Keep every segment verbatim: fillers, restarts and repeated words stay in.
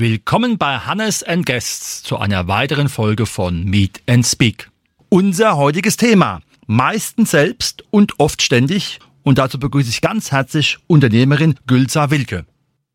Willkommen bei Hannes and Guests zu einer weiteren Folge von Meet and Speak. Unser heutiges Thema: meistens selbst und oft ständig. Und dazu begrüße ich ganz herzlich Unternehmerin Gülsa Wilke.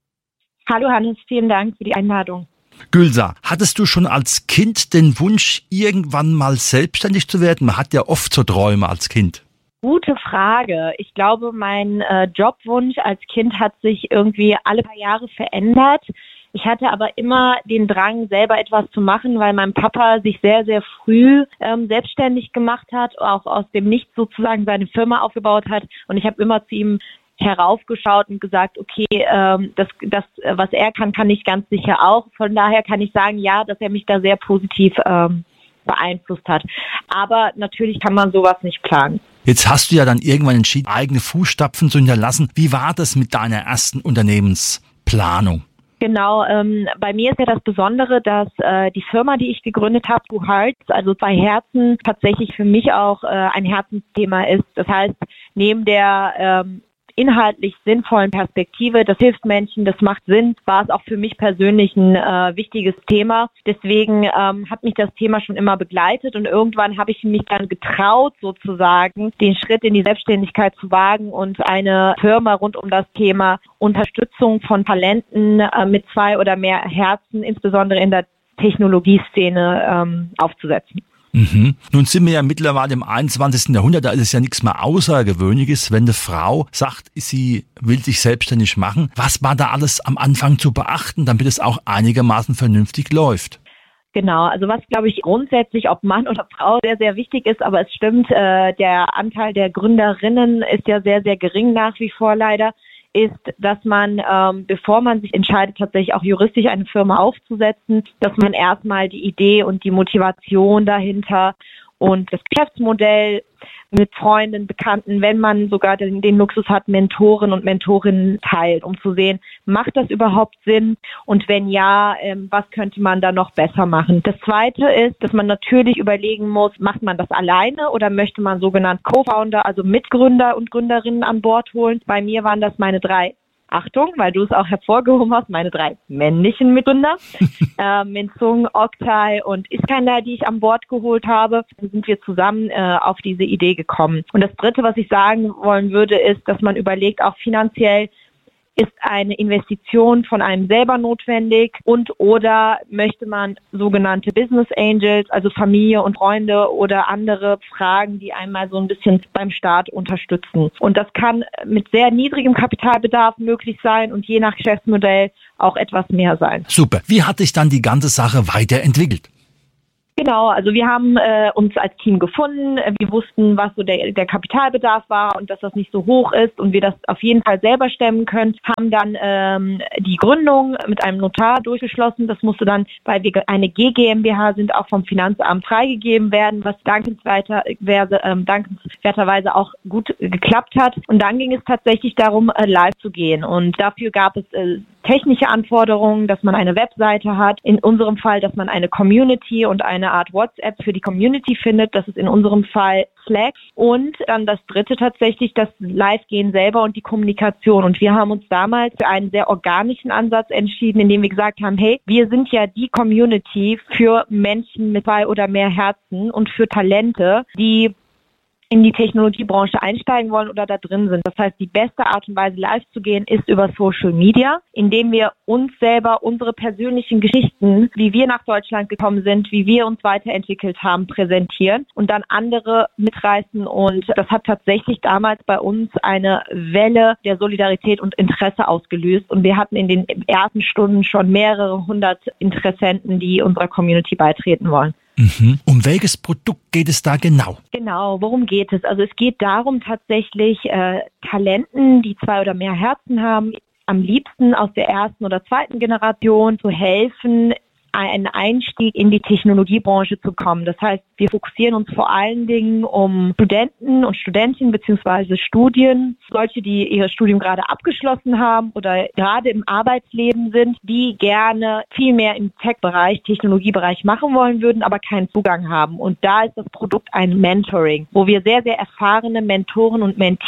Hallo Hannes, vielen Dank für die Einladung. Gülsa, hattest du schon als Kind den Wunsch, irgendwann mal selbstständig zu werden? Man hat ja oft so Träume als Kind. Gute Frage. Ich glaube, mein äh, Jobwunsch als Kind hat sich irgendwie alle paar Jahre verändert. Ich hatte aber immer den Drang, selber etwas zu machen, weil mein Papa sich sehr, sehr früh ähm, selbstständig gemacht hat, auch aus dem Nichts sozusagen seine Firma aufgebaut hat. Und ich habe immer zu ihm heraufgeschaut und gesagt, okay, ähm, das, das, was er kann, kann ich ganz sicher auch. Von daher kann ich sagen, ja, dass er mich da sehr positiv ähm, beeinflusst hat. Aber natürlich kann man sowas nicht planen. Jetzt hast du ja dann irgendwann entschieden, eigene Fußstapfen zu hinterlassen. Wie war das mit deiner ersten Unternehmensplanung? Genau, ähm, bei mir ist ja das Besondere, dass äh, die Firma, die ich gegründet habe, Two Hearts, also zwei Herzen, tatsächlich für mich auch äh, ein Herzensthema ist. Das heißt, neben der ähm, inhaltlich sinnvollen Perspektive, das hilft Menschen, das macht Sinn, war es auch für mich persönlich ein äh, wichtiges Thema. Deswegen ähm, hat mich das Thema schon immer begleitet und irgendwann habe ich mich dann getraut, sozusagen den Schritt in die Selbstständigkeit zu wagen und eine Firma rund um das Thema Unterstützung von Talenten äh, mit zwei oder mehr Herzen, insbesondere in der Technologieszene, ähm, aufzusetzen. Mhm. Nun sind wir ja mittlerweile im einundzwanzigsten Jahrhundert, da ist es ja nichts mehr Außergewöhnliches, wenn eine Frau sagt, sie will sich selbstständig machen. Was war da alles am Anfang zu beachten, damit es auch einigermaßen vernünftig läuft? Genau, also was, glaube ich, grundsätzlich, ob Mann oder Frau, sehr, sehr wichtig ist, aber es stimmt, äh, der Anteil der Gründerinnen ist ja sehr, sehr gering nach wie vor leider, ist, dass man, ähm, bevor man sich entscheidet, tatsächlich auch juristisch eine Firma aufzusetzen, dass man erstmal die Idee und die Motivation dahinter und das Geschäftsmodell mit Freunden, Bekannten, wenn man sogar den, den Luxus hat, Mentoren und Mentorinnen teilt, um zu sehen, macht das überhaupt Sinn? Und wenn ja, ähm, was könnte man da noch besser machen? Das Zweite ist, dass man natürlich überlegen muss, macht man das alleine oder möchte man sogenannte Co-Founder, also Mitgründer und Gründerinnen an Bord holen? Bei mir waren das meine drei Achtung, weil du es auch hervorgehoben hast, meine drei männlichen Mitgründer, äh, Minzung, Oktay und Iskandar, die ich an Bord geholt habe, dann sind wir zusammen äh, auf diese Idee gekommen. Und das Dritte, was ich sagen wollen würde, ist, dass man überlegt, auch finanziell, ist eine Investition von einem selber notwendig und oder möchte man sogenannte Business Angels, also Familie und Freunde oder andere fragen, die einmal so ein bisschen beim Start unterstützen. Und das kann mit sehr niedrigem Kapitalbedarf möglich sein und je nach Geschäftsmodell auch etwas mehr sein. Super. Wie hat sich dann die ganze Sache weiterentwickelt? Genau, also wir haben äh, uns als Team gefunden, wir wussten, was so der, der Kapitalbedarf war und dass das nicht so hoch ist und wir das auf jeden Fall selber stemmen können, haben dann ähm, die Gründung mit einem Notar durchgeschlossen. Das musste dann, weil wir eine G GmbH sind, auch vom Finanzamt freigegeben werden, was dankenswerter, äh, dankenswerterweise auch gut geklappt hat. Und dann ging es tatsächlich darum, äh, live zu gehen und dafür gab es äh, technische Anforderungen, dass man eine Webseite hat, in unserem Fall, dass man eine Community und eine Art WhatsApp für die Community findet, das ist in unserem Fall Slack und dann das dritte tatsächlich das Live-Gehen selber und die Kommunikation und wir haben uns damals für einen sehr organischen Ansatz entschieden, indem wir gesagt haben, hey, wir sind ja die Community für Menschen mit zwei oder mehr Herzen und für Talente, die in die Technologiebranche einsteigen wollen oder da drin sind. Das heißt, die beste Art und Weise, live zu gehen, ist über Social Media, indem wir uns selber unsere persönlichen Geschichten, wie wir nach Deutschland gekommen sind, wie wir uns weiterentwickelt haben, präsentieren und dann andere mitreißen. Und das hat tatsächlich damals bei uns eine Welle der Solidarität und Interesse ausgelöst. Und wir hatten in den ersten Stunden schon mehrere hundert Interessenten, die unserer Community beitreten wollen. Mhm. Um welches Produkt geht es da genau? Genau, worum geht es? Also es geht darum tatsächlich äh, Talenten, die zwei oder mehr Herzen haben, am liebsten aus der ersten oder zweiten Generation zu helfen, einen Einstieg in die Technologiebranche zu kommen. Das heißt, wir fokussieren uns vor allen Dingen um Studenten und Studentinnen beziehungsweise Studien, solche, die ihr Studium gerade abgeschlossen haben oder gerade im Arbeitsleben sind, die gerne viel mehr im Tech-Bereich, Technologiebereich machen wollen würden, aber keinen Zugang haben. Und da ist das Produkt ein Mentoring, wo wir sehr, sehr erfahrene Mentoren und Mentees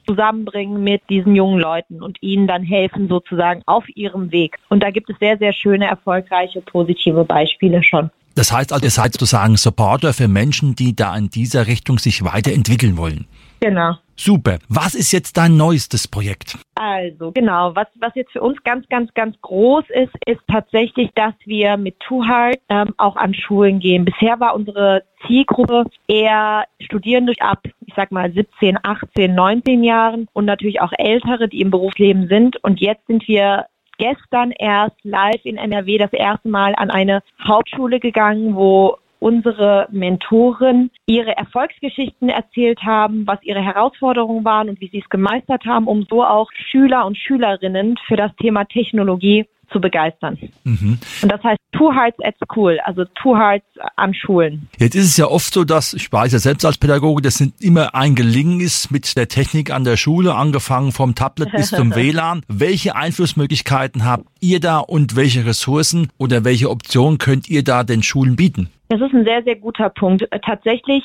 zusammenbringen mit diesen jungen Leuten und ihnen dann helfen sozusagen auf ihrem Weg. Und da gibt es sehr, sehr schöne, erfolgreiche, positive Beispiele schon. Das heißt also, ihr seid sozusagen Supporter für Menschen, die da in dieser Richtung sich weiterentwickeln wollen. Genau. Super. Was ist jetzt dein neuestes Projekt? Also genau, was was jetzt für uns ganz, ganz, ganz groß ist, ist tatsächlich, dass wir mit Two Hearts ähm, auch an Schulen gehen. Bisher war unsere Zielgruppe eher Studierende ab, ich sag mal siebzehn, achtzehn, neunzehn Jahren und natürlich auch Ältere, die im Berufsleben sind. Und jetzt sind wir gestern erst live in N R W das erste Mal an eine Hauptschule gegangen, wo unsere Mentoren ihre Erfolgsgeschichten erzählt haben, was ihre Herausforderungen waren und wie sie es gemeistert haben, um so auch Schüler und Schülerinnen für das Thema Technologie zu begeistern. Mhm. Und das heißt Two Hearts at School, also Two Hearts an Schulen. Jetzt ist es ja oft so, dass, ich weiß ja selbst als Pädagoge, das nicht immer ein Gelingen ist mit der Technik an der Schule, angefangen vom Tablet bis zum W L A N. Welche Einflussmöglichkeiten habt ihr da und welche Ressourcen oder welche Optionen könnt ihr da den Schulen bieten? Das ist ein sehr, sehr guter Punkt. Tatsächlich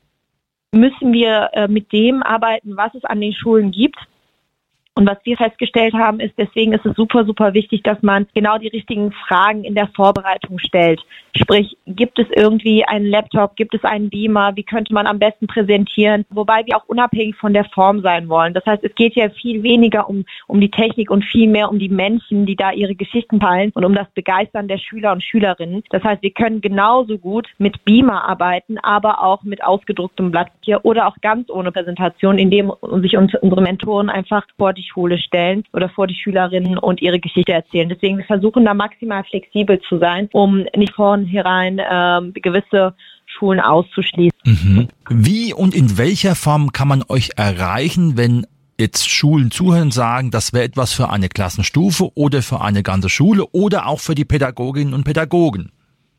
müssen wir mit dem arbeiten, was es an den Schulen gibt. Und was wir festgestellt haben, ist, deswegen ist es super, super wichtig, dass man genau die richtigen Fragen in der Vorbereitung stellt. Sprich, gibt es irgendwie einen Laptop, gibt es einen Beamer, wie könnte man am besten präsentieren? Wobei wir auch unabhängig von der Form sein wollen. Das heißt, es geht ja viel weniger um, um die Technik und viel mehr um die Menschen, die da ihre Geschichten teilen und um das Begeistern der Schüler und Schülerinnen. Das heißt, wir können genauso gut mit Beamer arbeiten, aber auch mit ausgedrucktem Blatt Papier oder auch ganz ohne Präsentation, indem sich unsere Mentoren einfach vor die Schule stellen oder vor die Schülerinnen und ihre Geschichte erzählen. Deswegen wir versuchen da maximal flexibel zu sein, um nicht vornherein ähm, gewisse Schulen auszuschließen. Mhm. Wie und in welcher Form kann man euch erreichen, wenn jetzt Schulen zuhören, sagen, das wäre etwas für eine Klassenstufe oder für eine ganze Schule oder auch für die Pädagoginnen und Pädagogen?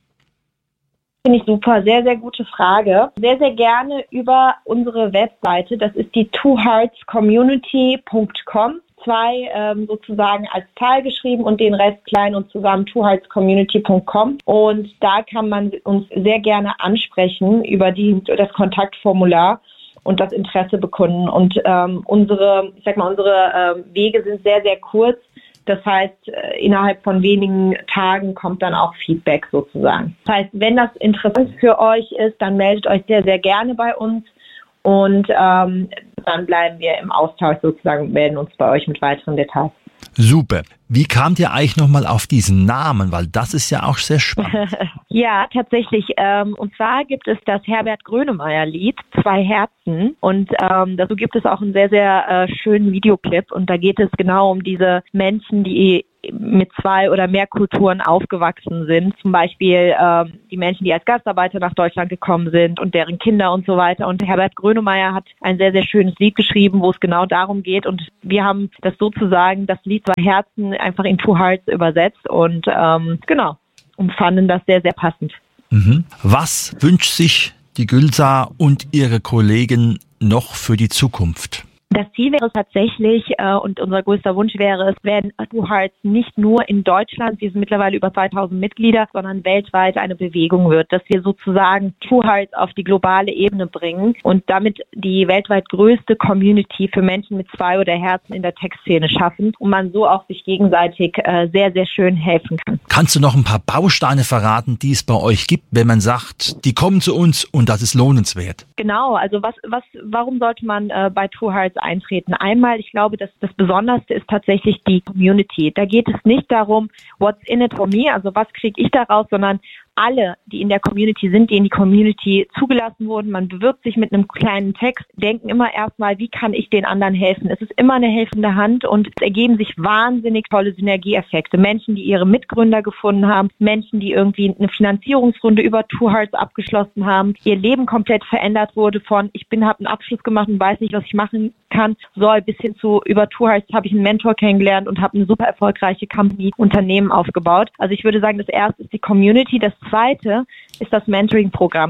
Finde ich super, sehr, sehr gute Frage. Sehr, sehr gerne über unsere Webseite, das ist die two hearts community punkt com, zwei ähm, sozusagen als Zahl geschrieben und den Rest klein und zusammen two hearts community punkt com, und da kann man uns sehr gerne ansprechen über die, das Kontaktformular und das Interesse bekunden, und ähm, unsere, ich sag mal, unsere äh, Wege sind sehr, sehr kurz. Das heißt, innerhalb von wenigen Tagen kommt dann auch Feedback sozusagen. Das heißt, wenn das interessant für euch ist, dann meldet euch sehr, sehr gerne bei uns, und ähm, dann bleiben wir im Austausch sozusagen und melden uns bei euch mit weiteren Details. Super. Wie kamt ihr eigentlich nochmal auf diesen Namen? Weil das ist ja auch sehr spannend. Ja, tatsächlich. Ähm, und zwar gibt es das Herbert Grönemeyer-Lied, Zwei Herzen. Und ähm, dazu gibt es auch einen sehr, sehr äh, schönen Videoclip. Und da geht es genau um diese Menschen, die mit zwei oder mehr Kulturen aufgewachsen sind. Zum Beispiel ähm, die Menschen, die als Gastarbeiter nach Deutschland gekommen sind und deren Kinder und so weiter. Und Herbert Grönemeyer hat ein sehr, sehr schönes Lied geschrieben, wo es genau darum geht. Und wir haben das sozusagen, das Lied Zwei Herzen, einfach in Two Hearts übersetzt. Und ähm, genau, und fanden das sehr, sehr passend. Mhm. Was wünscht sich die Gülsar und ihre Kollegen noch für die Zukunft? Das Ziel wäre es tatsächlich, äh, und unser größter Wunsch wäre es, wenn Two Hearts nicht nur in Deutschland, wir sind mittlerweile über zweitausend Mitglieder, sondern weltweit eine Bewegung wird, dass wir sozusagen Two Hearts auf die globale Ebene bringen und damit die weltweit größte Community für Menschen mit zwei oder Herzen in der Tech-Szene schaffen und man so auch sich gegenseitig äh, sehr, sehr schön helfen kann. Kannst du noch ein paar Bausteine verraten, die es bei euch gibt, wenn man sagt, die kommen zu uns und das ist lohnenswert? Genau, also was, was, warum sollte man äh, bei Two Hearts eintreten? Einmal, ich glaube, dass das Besonderste ist tatsächlich die Community. Da geht es nicht darum, what's in it for me, also was kriege ich daraus, sondern alle, die in der Community sind, die in die Community zugelassen wurden, man bewirbt sich mit einem kleinen Text, denken immer erstmal, wie kann ich den anderen helfen? Es ist immer eine helfende Hand und es ergeben sich wahnsinnig tolle Synergieeffekte. Menschen, die ihre Mitgründer gefunden haben, Menschen, die irgendwie eine Finanzierungsrunde über Two Hearts abgeschlossen haben, ihr Leben komplett verändert wurde von, ich bin, habe einen Abschluss gemacht und weiß nicht, was ich machen kann, soll bis hin zu, über Two Hearts habe ich einen Mentor kennengelernt und habe eine super erfolgreiche Company, Unternehmen aufgebaut. Also ich würde sagen, das erste ist die Community, das zweite ist das Mentoring-Programm.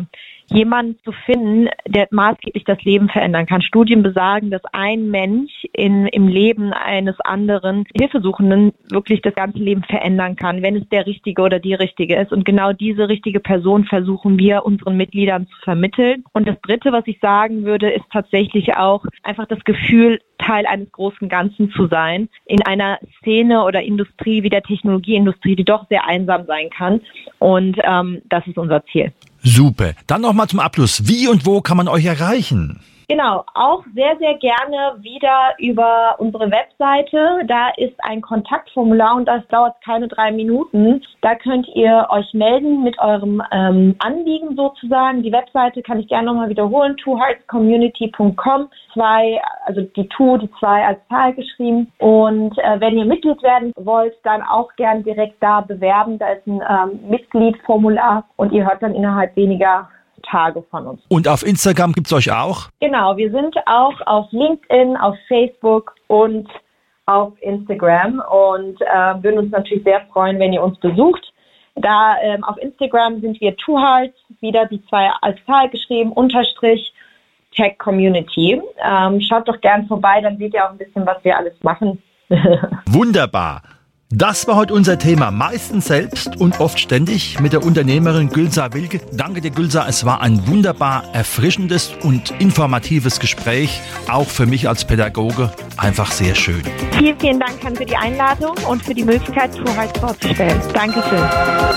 jemanden zu finden, der maßgeblich das Leben verändern kann. Studien besagen, dass ein Mensch in, im Leben eines anderen Hilfesuchenden wirklich das ganze Leben verändern kann, wenn es der Richtige oder die Richtige ist. Und genau diese richtige Person versuchen wir unseren Mitgliedern zu vermitteln. Und das Dritte, was ich sagen würde, ist tatsächlich auch einfach das Gefühl, Teil eines großen Ganzen zu sein, in einer Szene oder Industrie wie der Technologieindustrie, die doch sehr einsam sein kann. Und ähm, das ist unser Ziel. Super. Dann nochmal zum Abschluss. Wie und wo kann man euch erreichen? Genau, auch sehr, sehr gerne wieder über unsere Webseite. Da ist ein Kontaktformular und das dauert keine drei Minuten. Da könnt ihr euch melden mit eurem ähm, Anliegen sozusagen. Die Webseite kann ich gerne nochmal wiederholen, two hearts community punkt com. Zwei, also die Two, die zwei als Zahl geschrieben. Und äh, wenn ihr Mitglied werden wollt, dann auch gern direkt da bewerben. Da ist ein ähm, Mitgliedformular und ihr hört dann innerhalb weniger Tage von uns. Und auf Instagram gibt's euch auch? Genau, wir sind auch auf LinkedIn, auf Facebook und auf Instagram und äh, würden uns natürlich sehr freuen, wenn ihr uns besucht. Da ähm, auf Instagram sind wir two hearts, wieder die zwei als Zahl geschrieben, Unterstrich Tech Community. Ähm, schaut doch gern vorbei, dann seht ihr auch ein bisschen, was wir alles machen. Wunderbar. Das war heute unser Thema, meistens selbst und oft ständig, mit der Unternehmerin Gülsa Wilke. Danke dir, Gülsa, es war ein wunderbar erfrischendes und informatives Gespräch, auch für mich als Pädagoge einfach sehr schön. Vielen, vielen Dank für die Einladung und für die Möglichkeit, two hearts vorzustellen. Dankeschön.